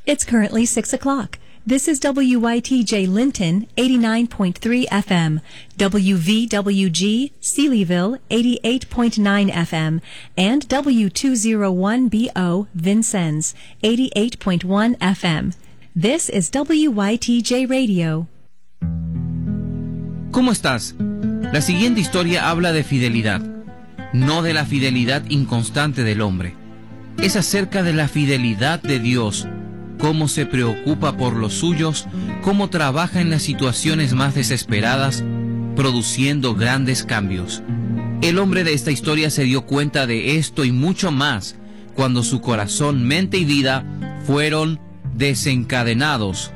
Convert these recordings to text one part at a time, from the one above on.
It's currently 6 o'clock. This is WYTJ Linton 89.3 FM, WVWG Sealyville 88.9 FM, and W201BO Vincennes 88.1 FM. This is WYTJ Radio. ¿Cómo estás? La siguiente historia habla de fidelidad, no de la fidelidad inconstante del hombre. Es acerca de la fidelidad de Dios, cómo se preocupa por los suyos, cómo trabaja en las situaciones más desesperadas, produciendo grandes cambios. El hombre de esta historia se dio cuenta de esto y mucho más cuando su corazón, mente y vida fueron desencadenados.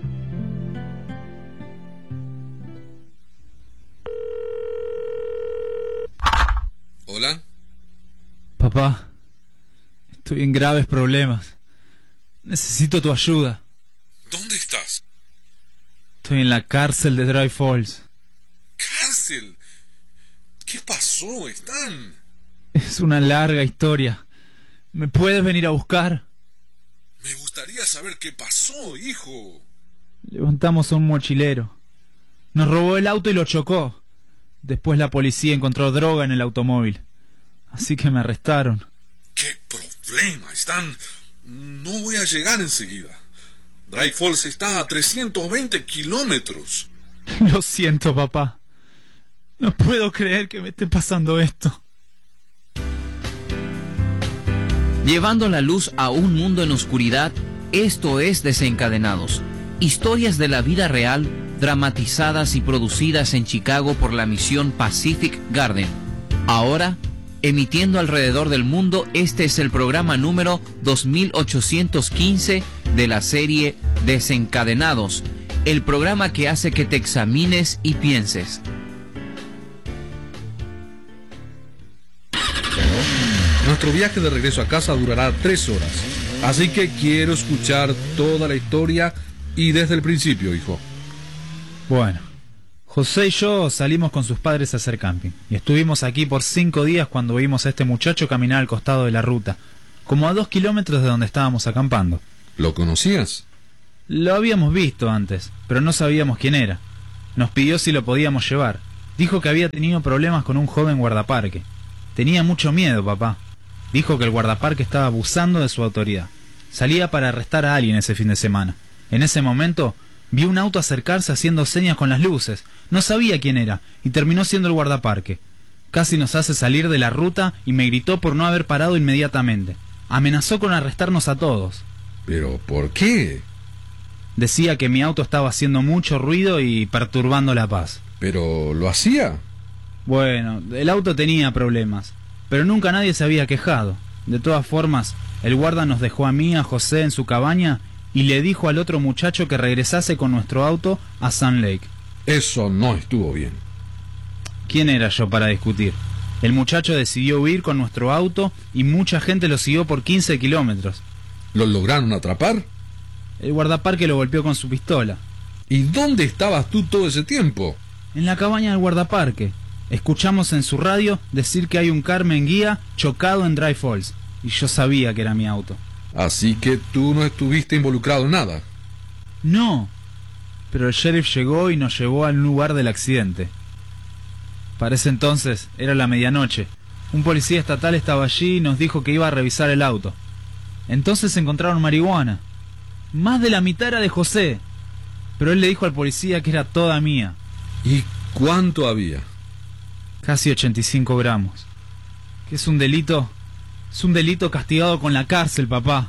¿Hola? Papá, estoy en graves problemas. Necesito tu ayuda. ¿Dónde estás? Estoy en la cárcel de Dry Falls. ¿Cárcel? ¿Qué pasó, Stan? Es una larga historia. ¿Me puedes venir a buscar? Me gustaría saber qué pasó, hijo. Levantamos a un mochilero. Nos robó el auto y lo chocó. Después la policía encontró droga en el automóvil. Así que me arrestaron. ¿Qué problema, Stan? No voy a llegar enseguida. Dry Falls está a 320 kilómetros. Lo siento, papá. No puedo creer que me esté pasando esto. Llevando la luz a un mundo en oscuridad, esto es Desencadenados. Historias de la vida real, dramatizadas y producidas en Chicago por la misión Pacific Garden. Ahora, emitiendo alrededor del mundo, este es el programa número 2815 de la serie Desencadenados, el programa que hace que te examines y pienses. Nuestro viaje de regreso a casa durará 3 horas, así que quiero escuchar toda la historia y desde el principio, hijo. Bueno, José y yo salimos con sus padres a hacer camping y estuvimos aquí por 5 días cuando vimos a este muchacho caminar al costado de la ruta, como a 2 kilómetros de donde estábamos acampando. ¿Lo conocías? Lo habíamos visto antes, pero no sabíamos quién era. Nos pidió si lo podíamos llevar. Dijo que había tenido problemas con un joven guardaparque. Tenía mucho miedo, papá. Dijo que el guardaparque estaba abusando de su autoridad. Salía para arrestar a alguien ese fin de semana. En ese momento vio un auto acercarse haciendo señas con las luces. No sabía quién era y terminó siendo el guardaparque. Casi nos hace salir de la ruta y me gritó por no haber parado inmediatamente. Amenazó con arrestarnos a todos. ¿Pero por qué? Decía que mi auto estaba haciendo mucho ruido y perturbando la paz. ¿Pero lo hacía? Bueno, el auto tenía problemas, pero nunca nadie se había quejado. De todas formas, el guarda nos dejó a mí, a José en su cabaña y le dijo al otro muchacho que regresase con nuestro auto a Sand Lake. Eso no estuvo bien. ¿Quién era yo para discutir? El muchacho decidió huir con nuestro auto y mucha gente lo siguió por 15 kilómetros. ¿Lo lograron atrapar? El guardaparque lo golpeó con su pistola. ¿Y dónde estabas tú todo ese tiempo? En la cabaña del guardaparque. Escuchamos en su radio decir que hay un Carmen guía chocado en Dry Falls. Y yo sabía que era mi auto. Así que tú no estuviste involucrado en nada. No, pero el sheriff llegó y nos llevó al lugar del accidente. Para ese entonces era la medianoche. Un policía estatal estaba allí y nos dijo que iba a revisar el auto. Entonces encontraron marihuana. Más de la mitad era de José, pero él le dijo al policía que era toda mía. ¿Y cuánto había? Casi 85 gramos. Que es un delito castigado con la cárcel, papá.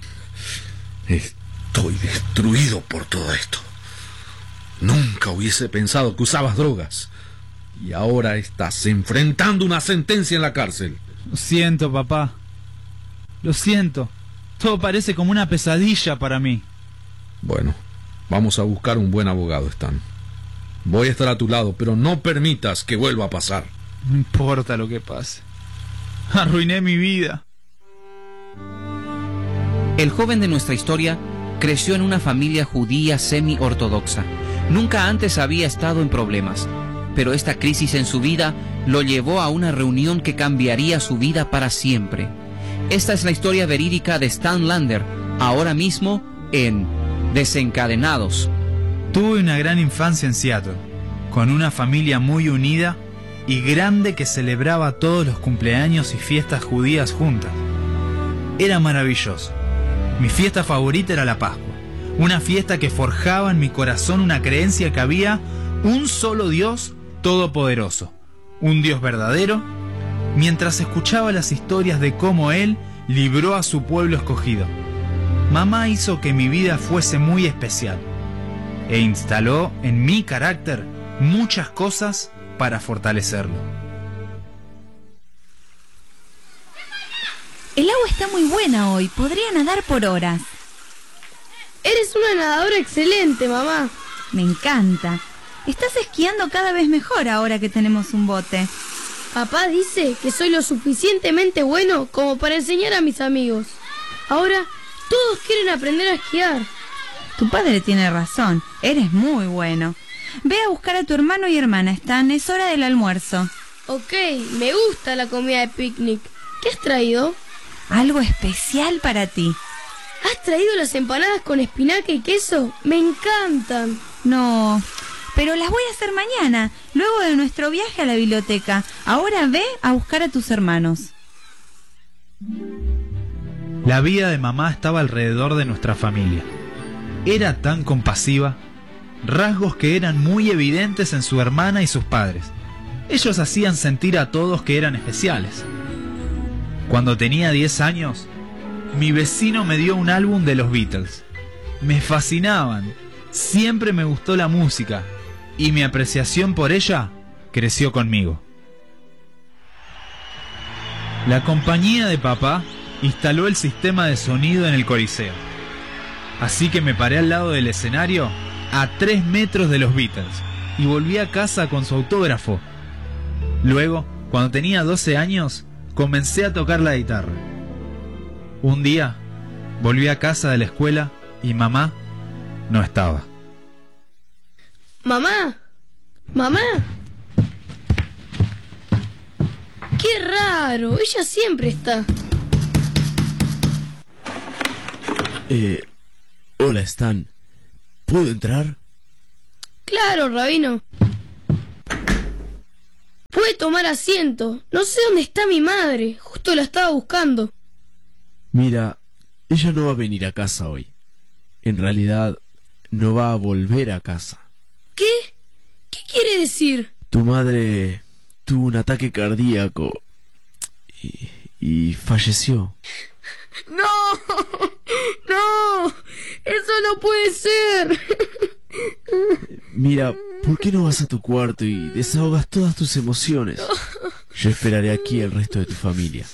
Estoy destruido por todo esto. Nunca hubiese pensado que usabas drogas. Y ahora estás enfrentando una sentencia en la cárcel. Lo siento, papá. Lo siento. Todo parece como una pesadilla para mí. Bueno, vamos a buscar un buen abogado, Stan. Voy a estar a tu lado, pero no permitas que vuelva a pasar. No importa lo que pase. Arruiné mi vida. El joven de nuestra historia creció en una familia judía semi-ortodoxa. Nunca antes había estado en problemas, pero esta crisis en su vida lo llevó a una reunión que cambiaría su vida para siempre. Esta es la historia verídica de Stan Lander, ahora mismo en Desencadenados. Tuve una gran infancia en Seattle, con una familia muy unida y grande que celebraba todos los cumpleaños y fiestas judías juntas. Era maravilloso. Mi fiesta favorita era la Pascua, una fiesta que forjaba en mi corazón una creencia que había un solo Dios todopoderoso, un Dios verdadero, mientras escuchaba las historias de cómo Él libró a su pueblo escogido. Mamá hizo que mi vida fuese muy especial e instaló en mi carácter muchas cosas para fortalecerlo. El agua está muy buena hoy, podría nadar por horas. Eres una nadadora excelente, mamá. Me encanta. Estás esquiando cada vez mejor ahora que tenemos un bote. Papá dice que soy lo suficientemente bueno como para enseñar a mis amigos. Ahora todos quieren aprender a esquiar. Tu padre tiene razón, eres muy bueno. Ve a buscar a tu hermano y hermana, Stan, es hora del almuerzo. Ok, me gusta la comida de picnic. ¿Qué has traído? Algo especial para ti. ¿Has traído las empanadas con espinaca y queso? Me encantan. No, pero las voy a hacer mañana, luego de nuestro viaje a la biblioteca. Ahora ve a buscar a tus hermanos. La vida de mamá estaba alrededor de nuestra familia. Era tan compasiva, rasgos que eran muy evidentes en su hermana y sus padres. Ellos hacían sentir a todos que eran especiales. Cuando tenía 10 años, mi vecino me dio un álbum de los Beatles. Me fascinaban, siempre me gustó la música y mi apreciación por ella creció conmigo. La compañía de papá instaló el sistema de sonido en el Coliseo. Así que me paré al lado del escenario a 3 metros de los Beatles y volví a casa con su autógrafo. Luego, cuando tenía 12 años, comencé a tocar la guitarra. Un día, volví a casa de la escuela y mamá no estaba. ¡Mamá! ¡Mamá! ¡Qué raro! Ella siempre está. Hola, Stan. ¿Puedo entrar? Claro, Rabino. Puede tomar asiento. No sé dónde está mi madre. Justo la estaba buscando. Mira, ella no va a venir a casa hoy. En realidad, no va a volver a casa. ¿Qué? ¿Qué quiere decir? Tu madre tuvo un ataque cardíaco y falleció. ¡No! ¡No! ¡Eso no puede ser! Mira, ¿por qué no vas a tu cuarto y desahogas todas tus emociones? Yo esperaré aquí el resto de tu familia.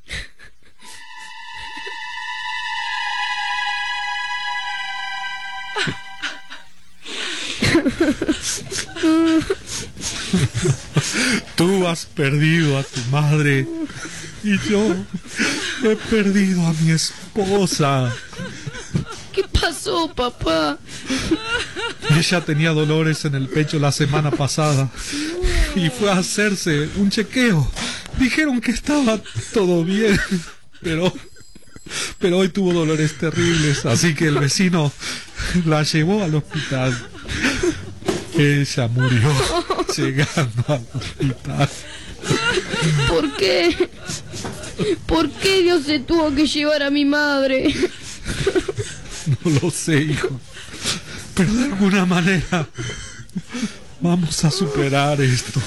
Tú has perdido a tu madre y yo he perdido a mi esposa. ¿Qué pasó, papá? Ella tenía dolores en el pecho la semana pasada y fue a hacerse un chequeo. Dijeron que estaba todo bien, pero hoy tuvo dolores terribles, así que el vecino la llevó al hospital. Ella murió llegando al hospital. ¿Por qué? ¿Por qué Dios se tuvo que llevar a mi madre? No lo sé, hijo. Pero de alguna manera vamos a superar esto.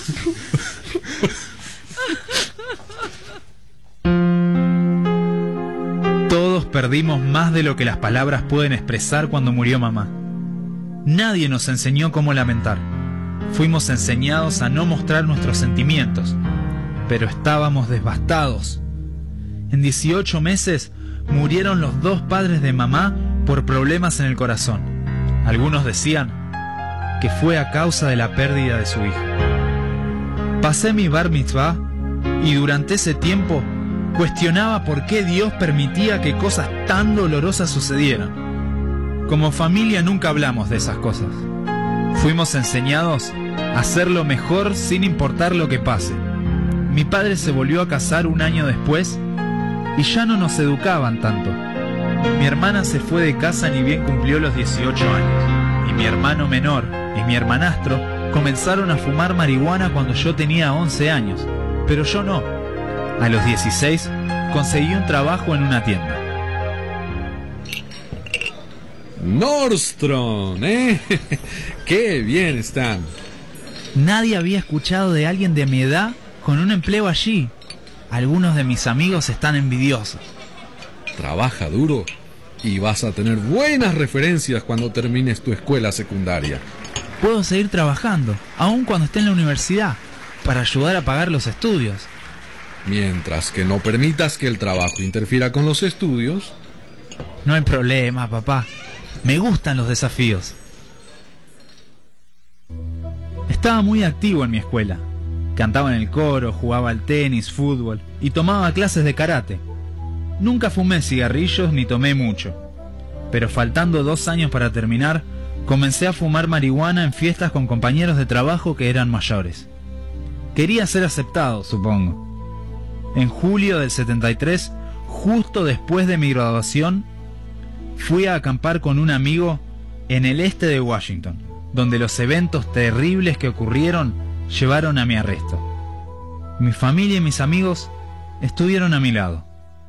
Todos perdimos más de lo que las palabras pueden expresar cuando murió mamá. Nadie nos enseñó cómo lamentar. Fuimos enseñados a no mostrar nuestros sentimientos, pero estábamos devastados. En 18 meses murieron los 2 padres de mamá por problemas en el corazón. Algunos decían que fue a causa de la pérdida de su hijo. Pasé mi bar mitzvah y durante ese tiempo cuestionaba por qué Dios permitía que cosas tan dolorosas sucedieran. Como familia nunca hablamos de esas cosas. Fuimos enseñados a hacerlo mejor sin importar lo que pase. Mi padre se volvió a casar un año después y ya no nos educaban tanto. Mi hermana se fue de casa ni bien cumplió los 18 años, y mi hermano menor y mi hermanastro comenzaron a fumar marihuana cuando yo tenía 11 años, pero yo no. A los 16 conseguí un trabajo en una tienda. Nordstrom, ¿eh? ¡Qué bien están! Nadie había escuchado de alguien de mi edad con un empleo allí. Algunos de mis amigos están envidiosos. Trabaja duro y vas a tener buenas referencias cuando termines tu escuela secundaria. Puedo seguir trabajando, aun cuando esté en la universidad, para ayudar a pagar los estudios. Mientras que no permitas que el trabajo interfiera con los estudios. No hay problema, papá. Me gustan los desafíos. Estaba muy activo en mi escuela. Cantaba en el coro, jugaba al tenis, fútbol y tomaba clases de karate. Nunca fumé cigarrillos ni tomé mucho. Pero faltando 2 años para terminar, comencé a fumar marihuana en fiestas con compañeros de trabajo que eran mayores. Quería ser aceptado, supongo. En julio del 73, justo después de mi graduación, fui a acampar con un amigo en el este de Washington, donde los eventos terribles que ocurrieron llevaron a mi arresto. Mi familia y mis amigos estuvieron a mi lado.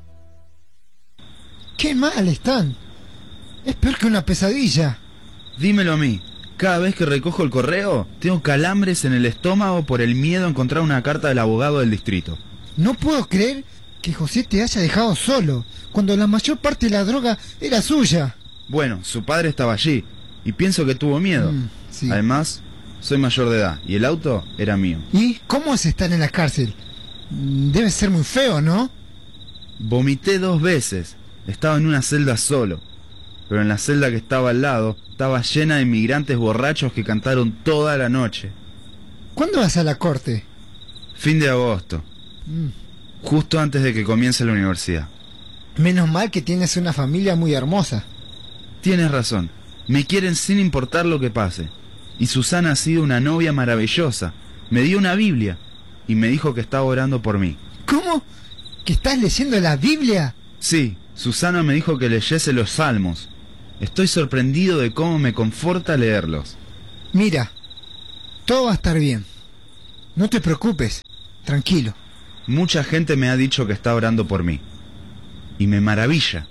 ¡Qué mal están! Es peor que una pesadilla. Dímelo a mí. Cada vez que recojo el correo, tengo calambres en el estómago por el miedo a encontrar una carta del abogado del distrito. No puedo creer que José te haya dejado solo, cuando la mayor parte de la droga era suya. Bueno, su padre estaba allí, y pienso que tuvo miedo. Sí. Además, soy mayor de edad, y el auto era mío. ¿Y cómo es estar en la cárcel? Debe ser muy feo, ¿no? Vomité 2 veces. Estaba en una celda solo. Pero en la celda que estaba al lado, estaba llena de inmigrantes borrachos que cantaron toda la noche. ¿Cuándo vas a la corte? Fin de agosto. Justo antes de que comience la universidad. Menos mal que tienes una familia muy hermosa. Tienes razón. Me quieren sin importar lo que pase. Y Susana ha sido una novia maravillosa. Me dio una Biblia y me dijo que estaba orando por mí. ¿Cómo? ¿Que estás leyendo la Biblia? Sí, Susana me dijo que leyese los Salmos. Estoy sorprendido de cómo me conforta leerlos. Mira, todo va a estar bien. No te preocupes, tranquilo. Mucha gente me ha dicho que está orando por mí. Y me maravilla.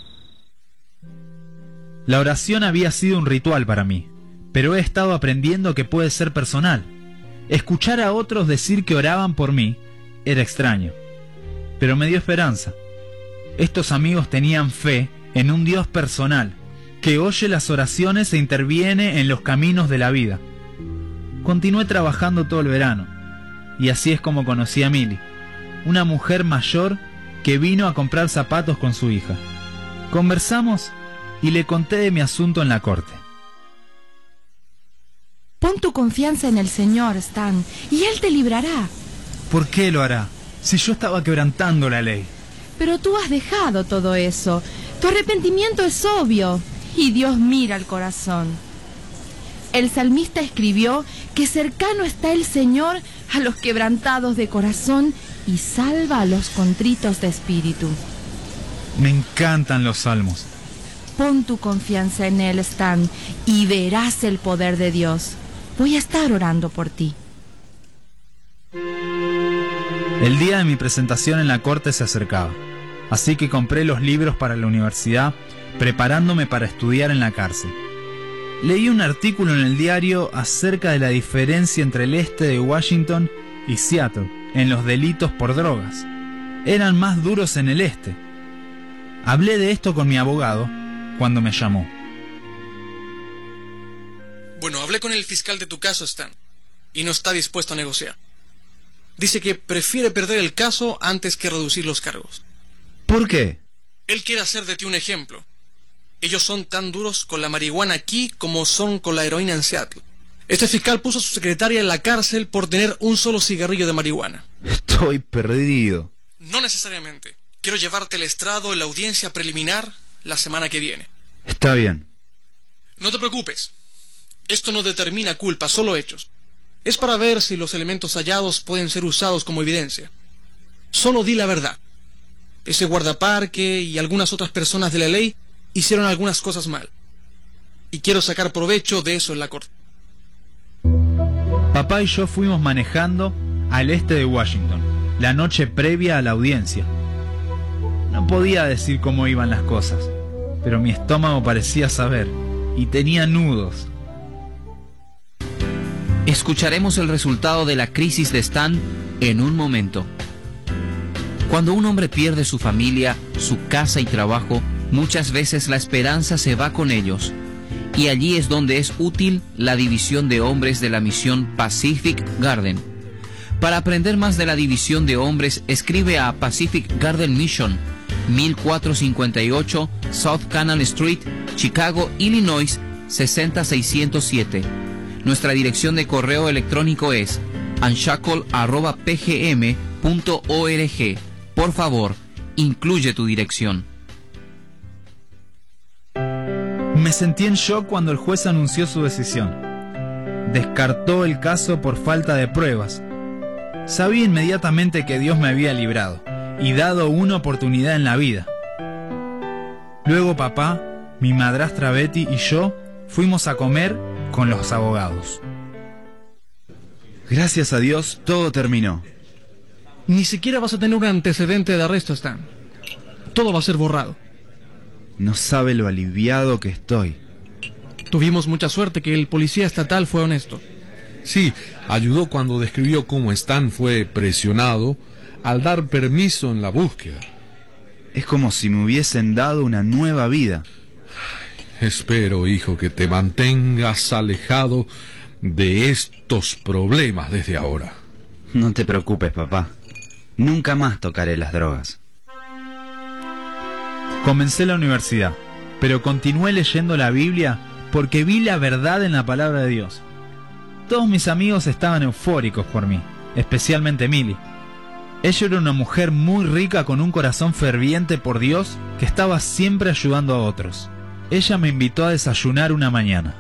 La oración había sido un ritual para mí, pero he estado aprendiendo que puede ser personal. Escuchar a otros decir que oraban por mí era extraño, pero me dio esperanza. Estos amigos tenían fe en un Dios personal, que oye las oraciones e interviene en los caminos de la vida. Continué trabajando todo el verano, y así es como conocí a Milly, una mujer mayor que vino a comprar zapatos con su hija. Conversamos y le conté de mi asunto en la corte. Pon tu confianza en el Señor, Stan, y Él te librará. ¿Por qué lo hará? Si yo estaba quebrantando la ley. Pero tú has dejado todo eso. Tu arrepentimiento es obvio, y Dios mira el corazón. El salmista escribió que cercano está el Señor a los quebrantados de corazón y salva a los contritos de espíritu. Me encantan los salmos. Pon tu confianza en Él, Stan, y verás el poder de Dios. Voy a estar orando por ti. El día de mi presentación en la corte se acercaba, así que compré los libros para la universidad, preparándome para estudiar en la cárcel. Leí un artículo en el diario acerca de la diferencia entre el este de Washington y Seattle en los delitos por drogas. Eran más duros en el este. Hablé de esto con mi abogado cuando me llamó. Bueno, hablé con el fiscal de tu caso, Stan, y no está dispuesto a negociar. Dice que prefiere perder el caso antes que reducir los cargos. ¿Por qué? Él quiere hacer de ti un ejemplo. Ellos son tan duros con la marihuana aquí como son con la heroína en Seattle. Este fiscal puso a su secretaria en la cárcel por tener un solo cigarrillo de marihuana. Estoy perdido. No necesariamente. Quiero llevarte al estrado en la audiencia preliminar la semana que viene. Está bien. No te preocupes. Esto no determina culpa, solo hechos. Es para ver si los elementos hallados pueden ser usados como evidencia. Solo di la verdad. Ese guardaparque y algunas otras personas de la ley hicieron algunas cosas mal. Y quiero sacar provecho de eso en la corte. Papá y yo fuimos manejando al este de Washington, la noche previa a la audiencia. No podía decir cómo iban las cosas, pero mi estómago parecía saber, y tenía nudos. Escucharemos el resultado de la crisis de Stan en un momento. Cuando un hombre pierde su familia, su casa y trabajo, muchas veces la esperanza se va con ellos. Y allí es donde es útil la división de hombres de la misión Pacific Garden. Para aprender más de la división de hombres, escribe a Pacific Garden Mission, 1458 South Canal Street, Chicago, Illinois, 60607. Nuestra dirección de correo electrónico es unshackle@pgm.org. Por favor, incluye tu dirección. Me sentí en shock cuando el juez anunció su decisión. Descartó el caso por falta de pruebas. Sabía inmediatamente que Dios me había librado y dado una oportunidad en la vida. Luego papá, mi madrastra Betty y yo fuimos a comer con los abogados. Gracias a Dios, todo terminó. Ni siquiera vas a tener un antecedente de arresto, Stan. Todo va a ser borrado. No sabe lo aliviado que estoy. Tuvimos mucha suerte que el policía estatal fue honesto. Sí, ayudó cuando describió cómo Stan fue presionado al dar permiso en la búsqueda. Es como si me hubiesen dado una nueva vida. Espero, hijo, que te mantengas alejado de estos problemas desde ahora. No te preocupes, papá. Nunca más tocaré las drogas. Comencé la universidad, pero continué leyendo la Biblia porque vi la verdad en la palabra de Dios. Todos mis amigos estaban eufóricos por mí, especialmente Millie. Ella era una mujer muy rica con un corazón ferviente por Dios que estaba siempre ayudando a otros. Ella me invitó a desayunar una mañana.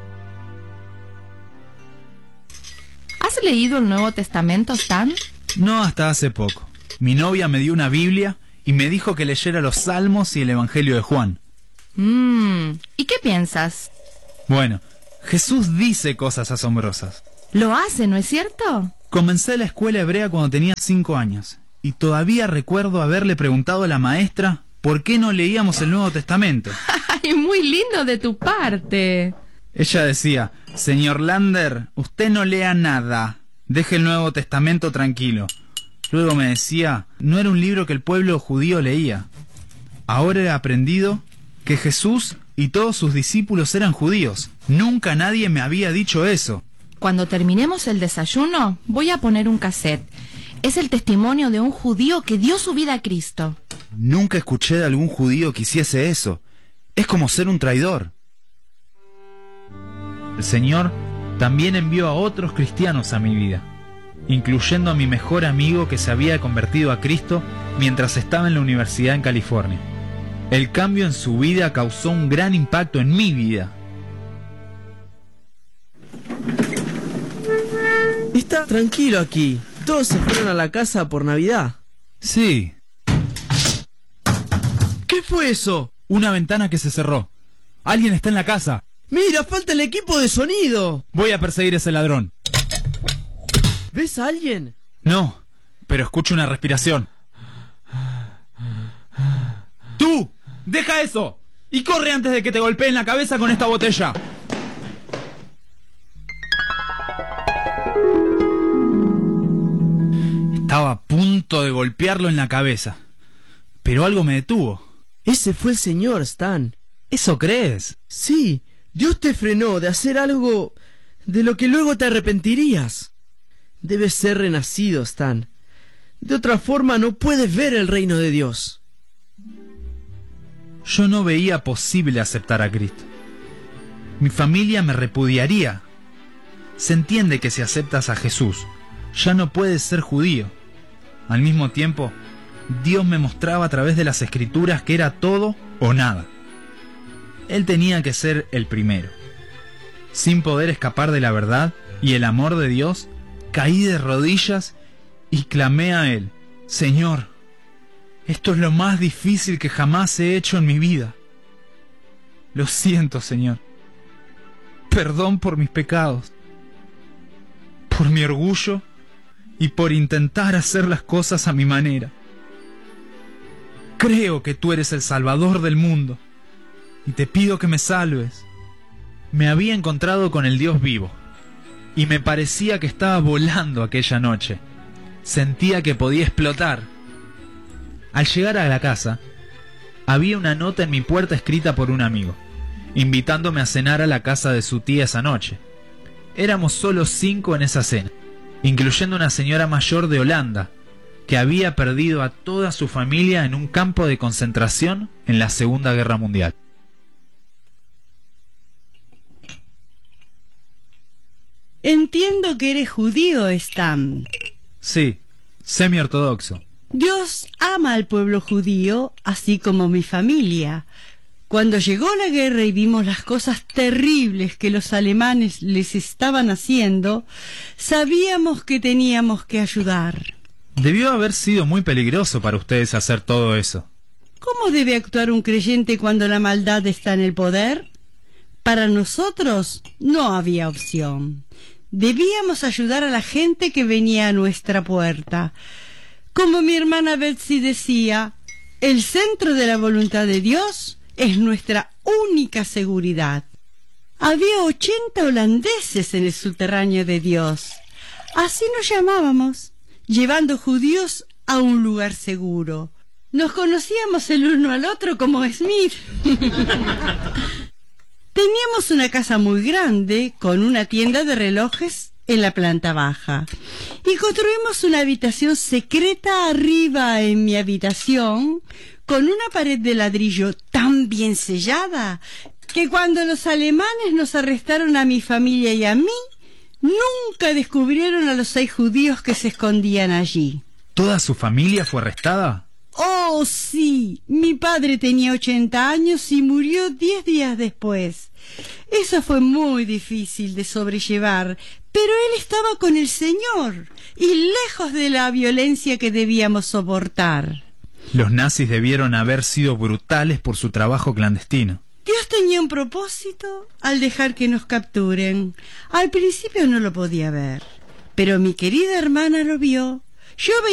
¿Has leído el Nuevo Testamento, Stan? No hasta hace poco. Mi novia me dio una Biblia y me dijo que leyera los Salmos y el Evangelio de Juan. ¿Y qué piensas? Bueno, Jesús dice cosas asombrosas. ¿Lo hace, no es cierto? Comencé la escuela hebrea cuando tenía 5 años y todavía recuerdo haberle preguntado a la maestra por qué no leíamos el Nuevo Testamento. ¡Ay, muy lindo de tu parte! Ella decía, señor Lander, usted no lea nada, deje el Nuevo Testamento tranquilo. Luego me decía, no era un libro que el pueblo judío leía. Ahora he aprendido que Jesús y todos sus discípulos eran judíos. Nunca nadie me había dicho eso. Cuando terminemos el desayuno, voy a poner un cassette. Es el testimonio de un judío que dio su vida a Cristo. Nunca escuché de algún judío que hiciese eso. Es como ser un traidor. El Señor también envió a otros cristianos a mi vida, incluyendo a mi mejor amigo que se había convertido a Cristo mientras estaba en la universidad en California. El cambio en su vida causó un gran impacto en mi vida. Está tranquilo aquí. Todos se fueron a la casa por Navidad. Sí. ¿Qué fue eso? Una ventana que se cerró. Alguien está en la casa. ¡Mira, falta el equipo de sonido! Voy a perseguir a ese ladrón. ¿Ves a alguien? No, pero escucho una respiración. ¡Tú! ¡Deja eso! Y corre antes de que te golpeen la cabeza con esta botella. Estaba a punto de golpearlo en la cabeza, pero algo me detuvo. Ese fue el Señor, Stan. ¿Eso crees? Sí, Dios te frenó de hacer algo de lo que luego te arrepentirías. Debes ser renacido, Stan. De otra forma no puedes ver el reino de Dios. Yo no veía posible aceptar a Cristo. Mi familia me repudiaría. Se entiende que si aceptas a Jesús, ya no puedes ser judío. Al mismo tiempo, Dios me mostraba a través de las Escrituras que era todo o nada. Él tenía que ser el primero. Sin poder escapar de la verdad y el amor de Dios, caí de rodillas y clamé a Él: Señor, esto es lo más difícil que jamás he hecho en mi vida. Lo siento, Señor. Perdón por mis pecados, por mi orgullo y por intentar hacer las cosas a mi manera. Creo que tú eres el Salvador del mundo y te pido que me salves. Me había encontrado con el Dios vivo y me parecía que estaba volando aquella noche. Sentía que podía explotar. Al llegar a la casa, había una nota en mi puerta escrita por un amigo, invitándome a cenar a la casa de su tía esa noche. Éramos solo 5 en esa cena, incluyendo una señora mayor de Holanda, que había perdido a toda su familia en un campo de concentración en la Segunda Guerra Mundial. Entiendo que eres judío, Stan. Sí, semi-ortodoxo. Dios ama al pueblo judío, así como mi familia. Cuando llegó la guerra y vimos las cosas terribles que los alemanes les estaban haciendo, sabíamos que teníamos que ayudar. Debió haber sido muy peligroso para ustedes hacer todo eso. ¿Cómo debe actuar un creyente cuando la maldad está en el poder? Para nosotros no había opción. Debíamos ayudar a la gente que venía a nuestra puerta. Como mi hermana Betsy decía, el centro de la voluntad de Dios es nuestra única seguridad. Había 80 holandeses en el subterráneo de Dios. Así nos llamábamos, llevando judíos a un lugar seguro. Nos conocíamos el uno al otro como Smith. Teníamos una casa muy grande con una tienda de relojes en la planta baja y construimos una habitación secreta arriba en mi habitación con una pared de ladrillo tan bien sellada que cuando los alemanes nos arrestaron a mi familia y a mí, nunca descubrieron a los 6 judíos que se escondían allí. ¿Toda su familia fue arrestada? Oh, sí. Mi padre tenía 80 años y murió 10 días después. Eso fue muy difícil de sobrellevar, pero él estaba con el Señor y lejos de la violencia que debíamos soportar. Los nazis debieron haber sido brutales por su trabajo clandestino. Dios tenía un propósito al dejar que nos capturen. Al principio no lo podía ver, pero mi querida hermana lo vio. Yo